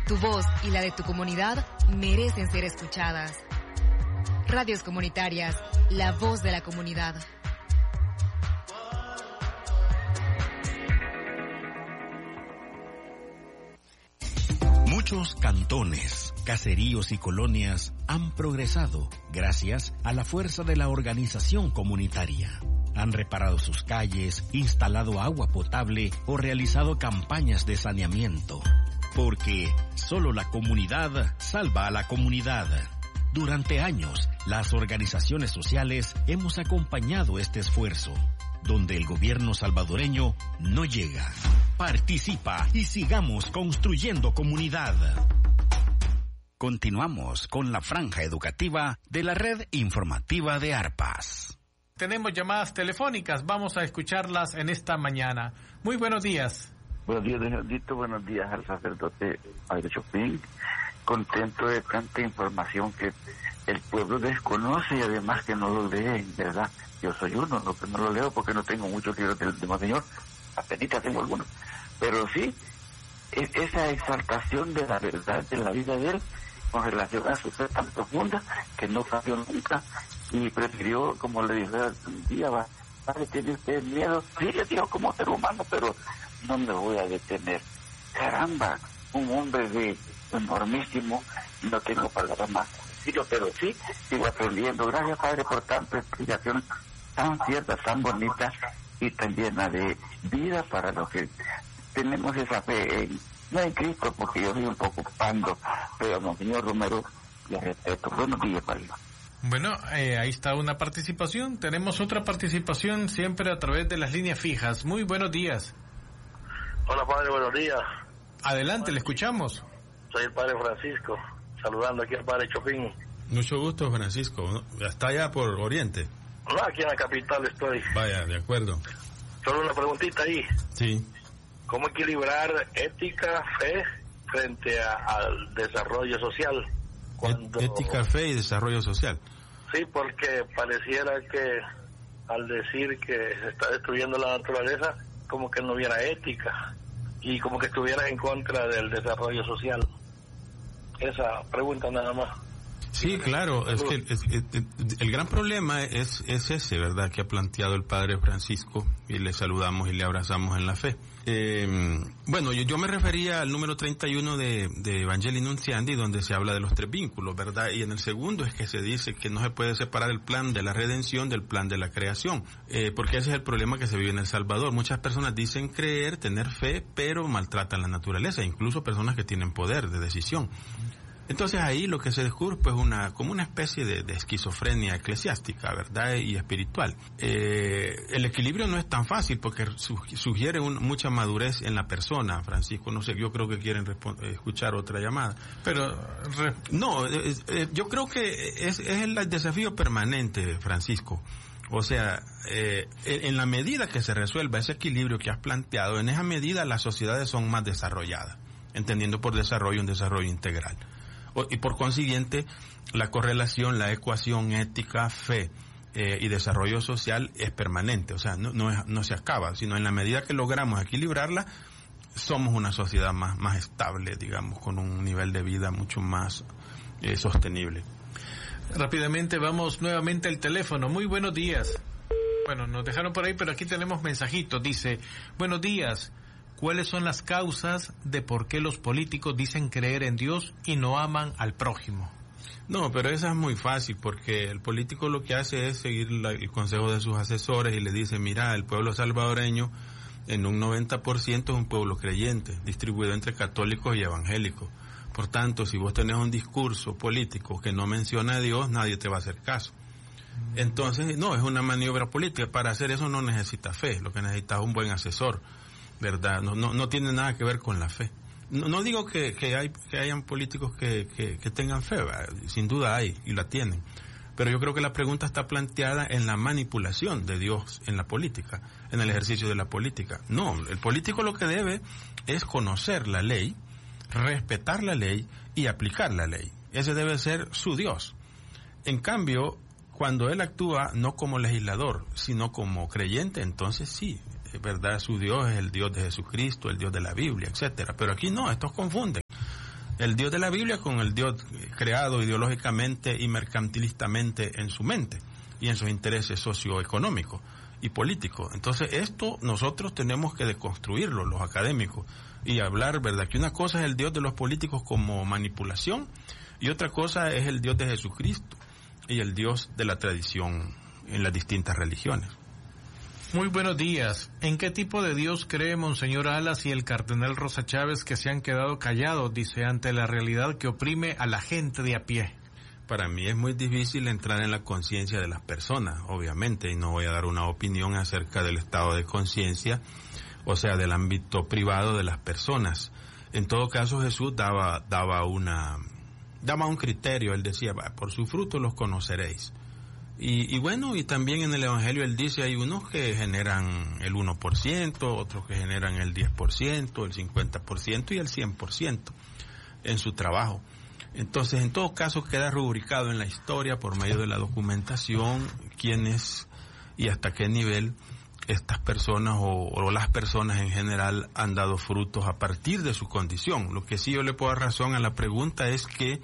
Tu voz y la de tu comunidad merecen ser escuchadas. Radios comunitarias, la voz de la comunidad. Muchos cantones, caseríos y colonias han progresado gracias a la fuerza de la organización comunitaria. Han reparado sus calles, instalado agua potable o realizado campañas de saneamiento. Porque solo la comunidad salva a la comunidad. Durante años, las organizaciones sociales hemos acompañado este esfuerzo, donde el gobierno salvadoreño no llega. Participa y sigamos construyendo comunidad. Continuamos con la franja educativa de la red informativa de Arpas. Tenemos llamadas telefónicas, vamos a escucharlas en esta mañana. Muy buenos días. Buenos días, Leonardito. Buenos días al sacerdote Padre Chopin. Contento de tanta información que el pueblo desconoce y además que no lo lee, ¿verdad? Yo soy uno, que no lo leo porque no tengo muchos libros del Monseñor, apenas tengo algunos. Pero sí, esa exaltación de la verdad de la vida de él con relación a su fe tan profunda que no cambió nunca y prefirió, como le dije un día, Padre, ¿tiene usted miedo? Sí, le dijo como ser humano, pero no me voy a detener. Caramba, un hombre de enormísimo, no tengo palabras más, pero sí, sigo aprendiendo. Gracias, Padre, por tanta explicación tan cierta, tan bonita y tan llena de vida para los que tenemos esa fe no en Cristo, porque yo soy un poco pando, pero Monseñor Romero, le respeto. Buenos días, Padre. Bueno, ahí está una participación. Tenemos otra participación siempre a través de las líneas fijas. Muy buenos días. Hola, Padre, buenos días. Adelante, le escuchamos. Soy el Padre Francisco, saludando aquí al Padre Chopin. Mucho gusto, Francisco. ¿Está allá por Oriente? No, aquí en la capital estoy. Vaya, de acuerdo. Solo una preguntita ahí. Sí. ¿Cómo equilibrar ética, fe, frente al desarrollo social? Ética, fe y desarrollo social. Sí, porque pareciera que al decir que se está destruyendo la naturaleza, como que no hubiera ética y como que estuviera en contra del desarrollo social. Esa pregunta nada más. Sí, claro, es que el gran problema es ese, ¿verdad?, que ha planteado el Padre Francisco, y le saludamos y le abrazamos en la fe. Bueno, yo me refería al número 31 de Evangelii Nuntiandi, donde se habla de los tres vínculos, ¿verdad? Y en el segundo es que se dice que no se puede separar el plan de la redención del plan de la creación, porque ese es el problema que se vive en El Salvador. Muchas personas dicen creer, tener fe, pero maltratan la naturaleza, incluso personas que tienen poder de decisión. Entonces ahí lo que se descubre pues como una especie de esquizofrenia eclesiástica, ¿verdad? Y espiritual. El equilibrio no es tan fácil porque sugiere mucha madurez en la persona, Francisco. No sé, yo creo que quieren escuchar otra llamada. Pero no, yo creo que es el desafío permanente, Francisco. O sea, en la medida que se resuelva ese equilibrio que has planteado, en esa medida las sociedades son más desarrolladas, entendiendo por desarrollo un desarrollo integral. Y por consiguiente, la correlación, la ecuación ética, fe y desarrollo social es permanente. O sea, no se acaba, sino en la medida que logramos equilibrarla, somos una sociedad más estable, digamos, con un nivel de vida mucho más sostenible. Rápidamente vamos nuevamente al teléfono. Muy buenos días. Bueno, nos dejaron por ahí, pero aquí tenemos mensajitos. Dice, buenos días. ¿Cuáles son las causas de por qué los políticos dicen creer en Dios y no aman al prójimo? No, pero esa es muy fácil, porque el político lo que hace es seguir el consejo de sus asesores y le dice, mira, el pueblo salvadoreño en un 90% es un pueblo creyente, distribuido entre católicos y evangélicos. Por tanto, si vos tenés un discurso político que no menciona a Dios, nadie te va a hacer caso. Entonces, no, es una maniobra política. Para hacer eso no necesitas fe, lo que necesitas es un buen asesor, ¿verdad? No tiene nada que ver con la fe. No digo que hayan políticos que tengan fe, ¿verdad? Sin duda hay, y la tienen. Pero yo creo que la pregunta está planteada en la manipulación de Dios en la política, en el ejercicio de la política. No, el político lo que debe es conocer la ley, respetar la ley y aplicar la ley. Ese debe ser su Dios. En cambio, cuando él actúa no como legislador, sino como creyente, entonces sí, es verdad, su Dios es el Dios de Jesucristo, el Dios de la Biblia, etcétera. Pero aquí no, estos confunden. el Dios de la Biblia con el Dios creado ideológicamente y mercantilistamente en su mente y en sus intereses socioeconómicos y políticos. Entonces esto nosotros tenemos que deconstruirlo, los académicos, y hablar, ¿verdad?, que una cosa es el Dios de los políticos como manipulación y otra cosa es el Dios de Jesucristo y el Dios de la tradición en las distintas religiones. Muy buenos días. ¿En qué tipo de Dios cree Monseñor Alas y el cardenal Rosa Chávez, que se han quedado callados, dice, ante la realidad que oprime a la gente de a pie? Para mí es muy difícil entrar en la conciencia de las personas, obviamente, y no voy a dar una opinión acerca del estado de conciencia, o sea, del ámbito privado de las personas. En todo caso, Jesús daba un criterio. Él decía, por su fruto los conoceréis. Y bueno, y también en el Evangelio él dice, hay unos que generan el 1%, otros que generan el 10%, el 50% y el 100% en su trabajo. Entonces, en todo caso, queda rubricado en la historia por medio de la documentación quiénes y hasta qué nivel estas personas o las personas en general han dado frutos a partir de su condición. Lo que sí yo le puedo dar razón a la pregunta es que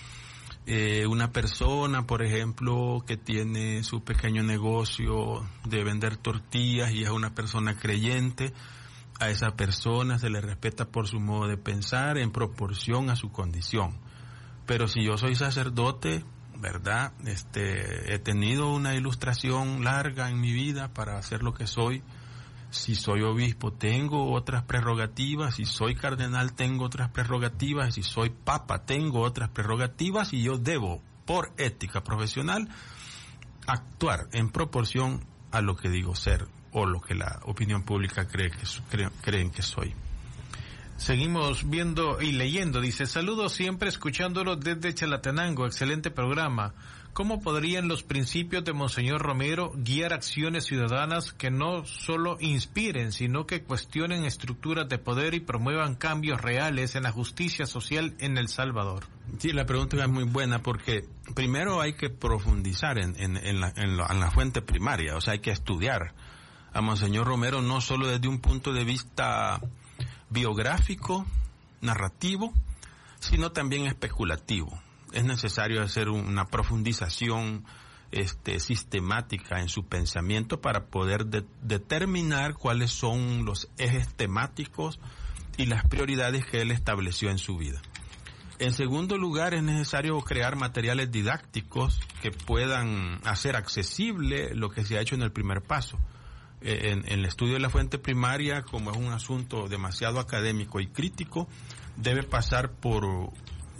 una persona, por ejemplo, que tiene su pequeño negocio de vender tortillas y es una persona creyente, a esa persona se le respeta por su modo de pensar en proporción a su condición. Pero si yo soy sacerdote, ¿verdad? He tenido una ilustración larga en mi vida para hacer lo que soy. Si soy obispo, tengo otras prerrogativas. Si soy cardenal, tengo otras prerrogativas. Si soy papa, tengo otras prerrogativas. Y yo debo, por ética profesional, actuar en proporción a lo que digo ser o lo que la opinión pública creen que soy. Seguimos viendo y leyendo. Dice, saludos siempre escuchándolo desde Chalatenango, excelente programa. ¿Cómo podrían los principios de Monseñor Romero guiar acciones ciudadanas que no solo inspiren, sino que cuestionen estructuras de poder y promuevan cambios reales en la justicia social en El Salvador? Sí, la pregunta es muy buena porque primero hay que profundizar en la fuente primaria, o sea, hay que estudiar a Monseñor Romero no solo desde un punto de vista biográfico, narrativo, sino también especulativo. Es necesario hacer una profundización sistemática en su pensamiento para poder determinar cuáles son los ejes temáticos y las prioridades que él estableció en su vida. En segundo lugar, es necesario crear materiales didácticos que puedan hacer accesible lo que se ha hecho en el primer paso. En el estudio de la fuente primaria, como es un asunto demasiado académico y crítico, debe pasar por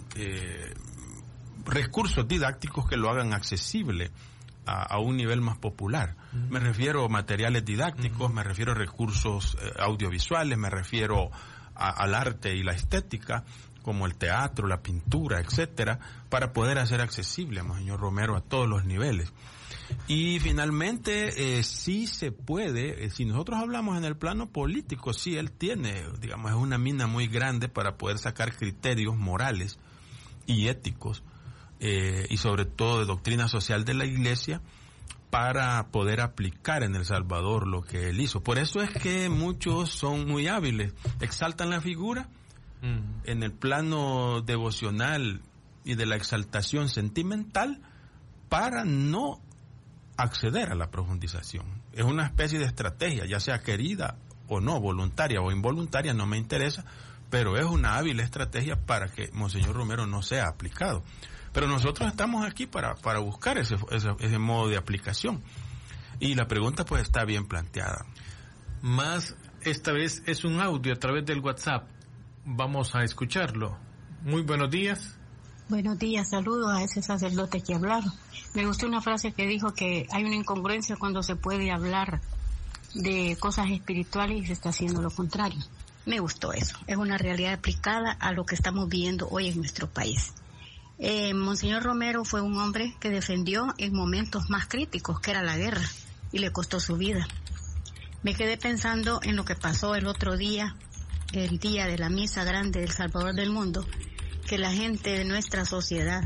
recursos didácticos que lo hagan accesible a un nivel más popular. Me refiero a materiales didácticos, me refiero a recursos audiovisuales, me refiero al arte y la estética, como el teatro, la pintura, etcétera, para poder hacer accesible a Monseñor Romero a todos los niveles. Y finalmente, sí se puede, si nosotros hablamos en el plano político, sí, él tiene, digamos, es una mina muy grande para poder sacar criterios morales y éticos, y sobre todo de doctrina social de la Iglesia, para poder aplicar en El Salvador lo que él hizo. Por eso es que muchos son muy hábiles, exaltan la figura en el plano devocional y de la exaltación sentimental para no acceder a la profundización. Es una especie de estrategia, ya sea querida o no, voluntaria o involuntaria, no me interesa, pero es una hábil estrategia para que Monseñor Romero no sea aplicado. Pero nosotros estamos aquí para buscar ese modo de aplicación. Y la pregunta pues está bien planteada. Más, esta vez es un audio a través del WhatsApp. Vamos a escucharlo. Muy buenos días. Buenos días, saludos a ese sacerdote que hablaron. Me gustó una frase que dijo que hay una incongruencia cuando se puede hablar de cosas espirituales y se está haciendo lo contrario. Me gustó eso. Es una realidad aplicada a lo que estamos viviendo hoy en nuestro país. Monseñor Romero fue un hombre que defendió en momentos más críticos, que era la guerra, y le costó su vida. Me quedé pensando en lo que pasó el otro día, el día de la misa grande del Salvador del mundo, que la gente de nuestra sociedad,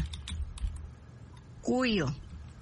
cuyo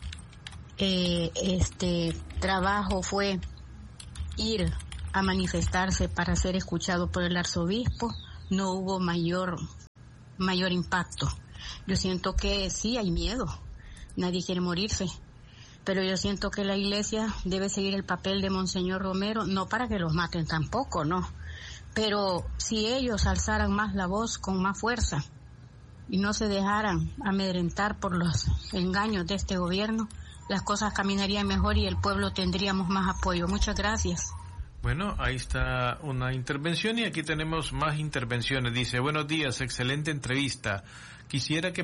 trabajo fue ir a manifestarse para ser escuchado por el arzobispo, no hubo mayor mayor impacto. Yo siento que sí hay miedo, nadie quiere morirse, pero yo siento que la iglesia debe seguir el papel de Monseñor Romero, no para que los maten tampoco, no, pero si ellos alzaran más la voz con más fuerza y no se dejaran amedrentar por los engaños de este gobierno, las cosas caminarían mejor y el pueblo tendríamos más apoyo. Muchas gracias. Bueno, ahí está una intervención y aquí tenemos más intervenciones. Dice, buenos días, excelente entrevista. Quisiera que